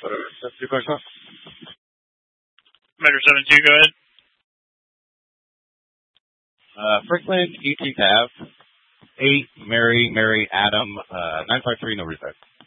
That's your question. Metro 72, go ahead. Franklin, 18th Ave, 8, Mary, Adam, 953, no respect.